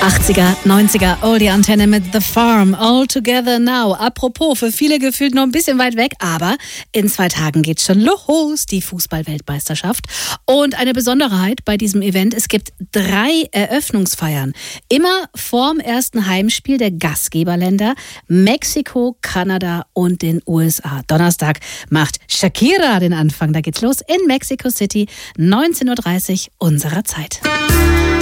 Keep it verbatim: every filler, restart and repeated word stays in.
achtziger, neunziger, Oldie Antenne mit The Farm, All Together Now. Apropos, für viele gefühlt noch ein bisschen weit weg, aber in zwei Tagen geht's schon los, die Fußball-Weltmeisterschaft. Und eine Besonderheit bei diesem Event, es gibt drei Eröffnungsfeiern. Immer vorm ersten Heimspiel der Gastgeberländer, Mexiko, Kanada und den U S A. Donnerstag macht Shakira den Anfang. Da geht's los in Mexico City, neunzehn Uhr dreißig unserer Zeit.